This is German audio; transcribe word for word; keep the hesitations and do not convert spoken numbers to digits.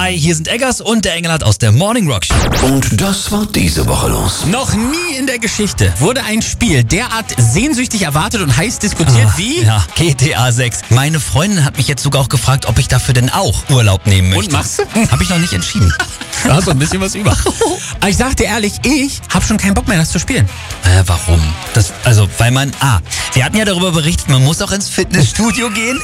Hi, hier sind Eggers und der Engelhardt aus der Morning Rock Show. Und das war diese Woche los. Noch nie in der Geschichte wurde ein Spiel derart sehnsüchtig erwartet und heiß diskutiert Ah, wie... Ja, G T A sechs. Meine Freundin hat mich jetzt sogar auch gefragt, ob ich dafür denn auch Urlaub nehmen möchte. Und machst du? Habe ich noch nicht entschieden. Da hast du ein bisschen was über. Aber ich sag dir ehrlich, ich habe schon keinen Bock mehr, das zu spielen. Äh, warum? Das, also, weil man, ah, wir hatten ja darüber berichtet, man muss auch ins Fitnessstudio gehen.